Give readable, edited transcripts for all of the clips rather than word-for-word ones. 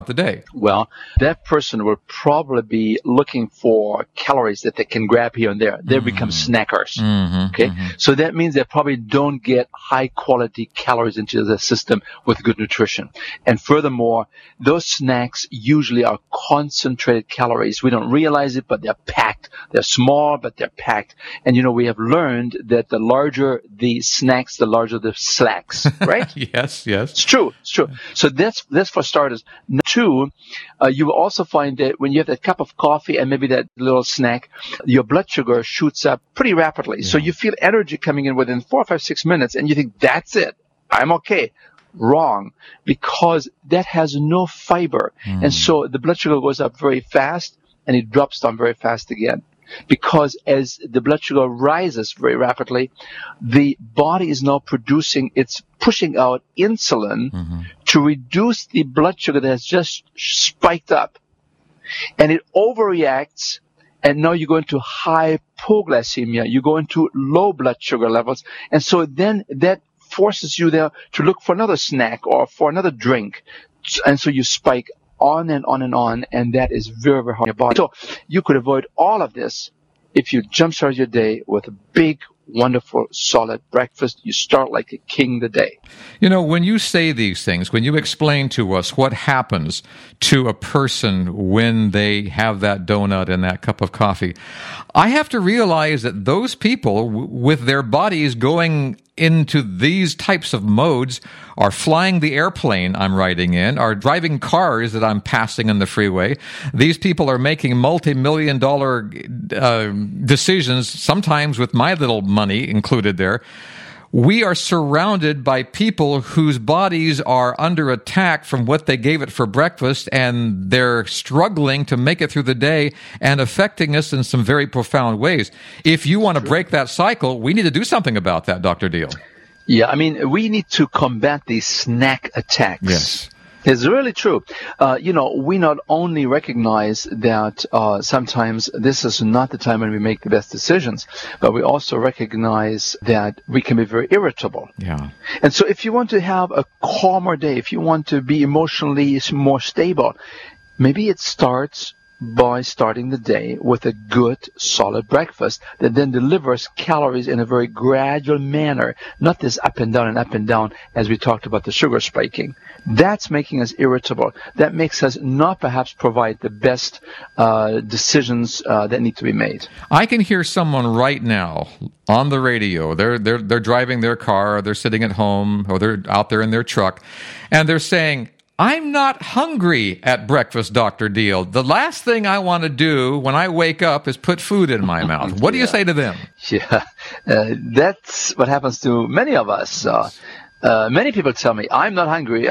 the day? Well, that person will probably be looking for calories that they can grab here and there. They become snackers. Okay? So that means they probably don't get high quality calories into the system with good nutrition. And furthermore, those snacks usually are concentrated calories. We don't realize it, but they're packed. They're small, but they're packed. And we have learned that the larger the snacks, the larger the slacks, right? Yes. It's true. So that's for starters. Two, you will also find that when you have that cup of coffee and maybe that little snack, your blood sugar shoots up pretty rapidly. Yeah. So you feel energy coming in within 4, 5, 6 minutes, and you think, that's it. I'm okay. Wrong, because that has no fiber. And so the blood sugar goes up very fast, and it drops down very fast again. Because as the blood sugar rises very rapidly, the body is now it's pushing out insulin to reduce the blood sugar that has just spiked up. And it overreacts, and now you go into hypoglycemia. You go into low blood sugar levels. And so then that forces you there to look for another snack or for another drink. And so you spike on and on and on, and that is very, very hard on your body. So you could avoid all of this if you jumpstart your day with a big, wonderful, solid breakfast. You start like a king the day. When you say these things, when you explain to us what happens to a person when they have that donut and that cup of coffee, I have to realize that those people with their bodies going into these types of modes are flying the airplane I'm riding in, are driving cars that I'm passing in the freeway. These people are making multi-million-dollar decisions, sometimes with my little money included there. We are surrounded by people whose bodies are under attack from what they gave it for breakfast, and they're struggling to make it through the day and affecting us in some very profound ways. If you want to break that cycle, we need to do something about that, Dr. Deal. Yeah, we need to combat these snack attacks. Yes. It's really true. We not only recognize that sometimes this is not the time when we make the best decisions, but we also recognize that we can be very irritable. Yeah. And so if you want to have a calmer day, if you want to be emotionally more stable, maybe it starts by starting the day with a good, solid breakfast that then delivers calories in a very gradual manner, not this up and down as we talked about the sugar spiking. That's making us irritable. That makes us not perhaps provide the best decisions that need to be made. I can hear someone right now on the radio. They're driving their car, or they're sitting at home, or they're out there in their truck, and they're saying, I'm not hungry at breakfast, Dr. Deal. The last thing I want to do when I wake up is put food in my mouth. What do you say to them? Yeah, that's what happens to many of us. Many people tell me, I'm not hungry.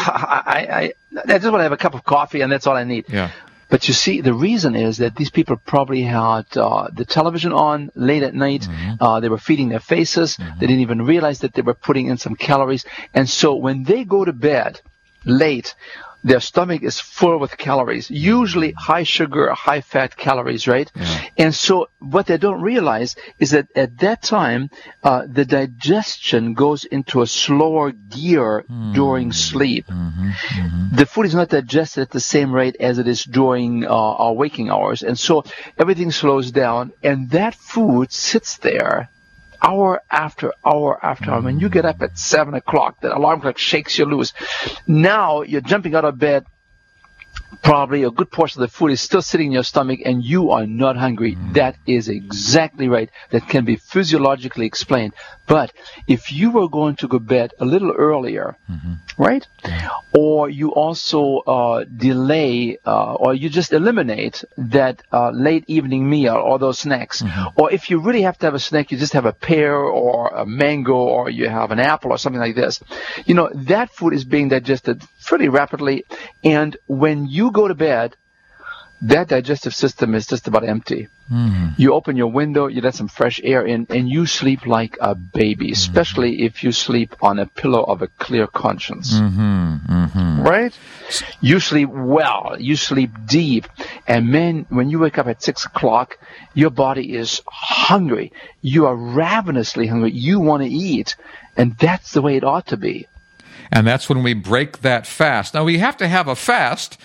I just want to have a cup of coffee, and that's all I need. Yeah. But you see, the reason is that these people probably had the television on late at night. They were feeding their faces. They didn't even realize that they were putting in some calories. And so when they go to bed late, their stomach is full with calories, usually high sugar, high fat calories, right? Yeah. And so what they don't realize is that at that time, the digestion goes into a slower gear during sleep. The food is not digested at the same rate as it is during our waking hours. And so everything slows down, and that food sits there hour after hour after hour. When you get up at 7 o'clock, that alarm clock shakes you loose. Now you're jumping out of bed. Probably a good portion of the food is still sitting in your stomach, and you are not hungry. That is exactly right. That can be physiologically explained. But if you were going to go to bed a little earlier, right? Or you also delay or you just eliminate that late evening meal or those snacks. Or if you really have to have a snack, you just have a pear or a mango, or you have an apple or something like this. That food is being digested fairly rapidly, and when you go to bed, that digestive system is just about empty. You open your window, you let some fresh air in, and you sleep like a baby, especially if you sleep on a pillow of a clear conscience. Right? You sleep well, you sleep deep, and when you wake up at 6 o'clock, your body is hungry. You are ravenously hungry. You want to eat, and that's the way it ought to be. And that's when we break that fast. Now, we have to have a fast